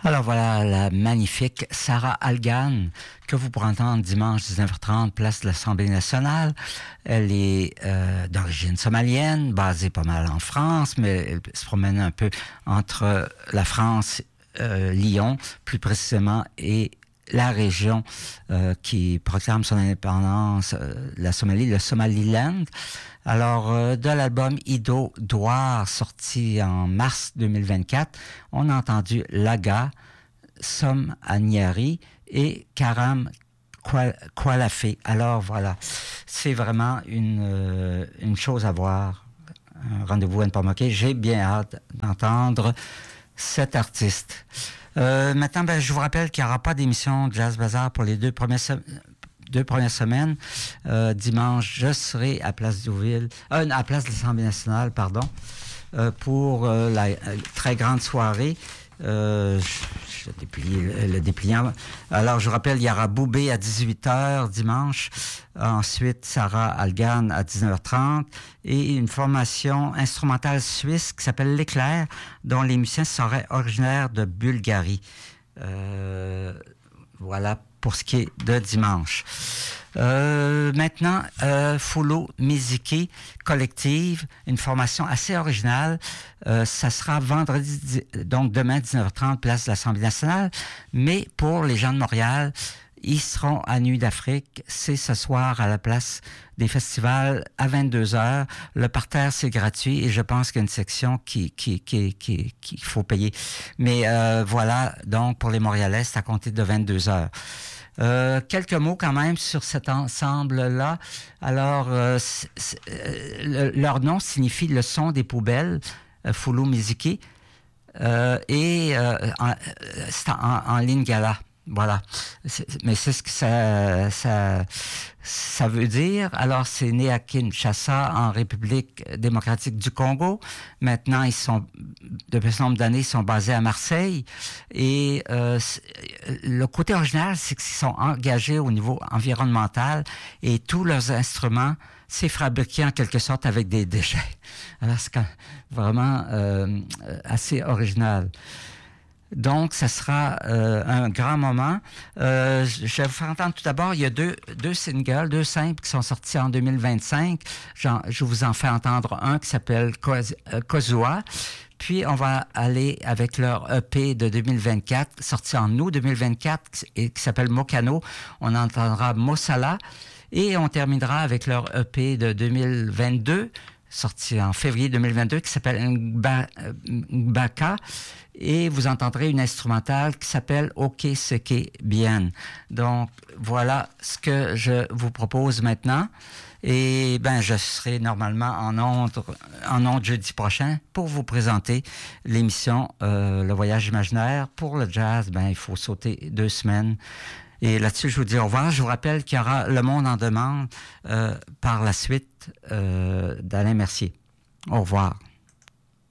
Alors voilà la magnifique Sarah Algan que vous pourrez entendre dimanche 19h30, place de l'Assemblée nationale. Elle est d'origine somalienne, basée pas mal en France, mais elle se promène un peu entre la France, Lyon plus précisément, et la région qui proclame son indépendance, la Somalie, le Somaliland. Alors, de l'album Ido Douar, sorti en mars 2024, on a entendu Laga, Som Anyari et Karam Kwalafé. Alors, voilà, c'est vraiment une chose à voir. Un rendez-vous à ne pas manquer. J'ai bien hâte d'entendre cet artiste. Maintenant, je vous rappelle qu'il n'y aura pas d'émission Jazz Bazaar pour les deux premières semaines. Dimanche, je serai à Place Deauville, à Place de l'Assemblée nationale, pardon, pour la très grande soirée. Je déplie le dépliant. Alors, je vous rappelle, il y aura Boubé à 18h dimanche. Ensuite, Sarah Algan à 19h30. Et une formation instrumentale suisse qui s'appelle L'Éclair, dont les musiciens seraient originaires de Bulgarie. Voilà pour ce qui est de dimanche. Maintenant, Follow Miziki Collective, une formation assez originale. Ça sera vendredi, donc demain 19h30, place de l'Assemblée nationale. Mais pour les gens de Montréal, ils seront à Nuit d'Afrique. C'est ce soir à la place des festivals à 22h. Le parterre, c'est gratuit et je pense qu'il y a une section qu'il faut payer. Mais voilà, donc pour les Montréalais, c'est à compter de 22h. Quelques mots quand même sur cet ensemble-là. Alors, leur nom signifie le son des poubelles, Follow Miziki, et c'est en lingala. Voilà. Mais c'est ce que ça veut dire. Alors, c'est né à Kinshasa, en République démocratique du Congo. Maintenant, depuis ce nombre d'années, ils sont basés à Marseille. Et le côté original, c'est qu'ils sont engagés au niveau environnemental et tous leurs instruments, c'est fabriqué en quelque sorte avec des déchets. Alors, c'est vraiment assez original. Donc, ça sera un grand moment. Je vais vous faire entendre tout d'abord, il y a deux singles, deux simples qui sont sortis en 2025. Je vous en fais entendre un qui s'appelle Kozua. Puis, on va aller avec leur EP de 2024, sorti en août 2024, et qui s'appelle Mokano. On entendra Mosala. Et on terminera avec leur EP de 2022, sorti en février 2022, qui s'appelle Ngbaka. Et vous entendrez une instrumentale qui s'appelle Ok Seke Bien. Donc, voilà ce que je vous propose maintenant. Et je serai normalement en ondes jeudi prochain pour vous présenter l'émission Le Voyage imaginaire. Pour le jazz, il faut sauter 2 semaines. Et là-dessus, je vous dis au revoir. Je vous rappelle qu'il y aura Le Monde en demande par la suite d'Alain Mercier. Au revoir.